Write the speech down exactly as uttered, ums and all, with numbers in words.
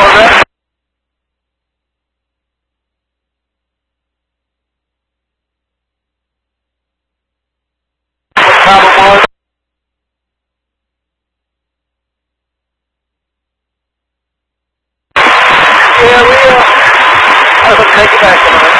that. What time it was? Yeah, we, uh, I will take it back a minute.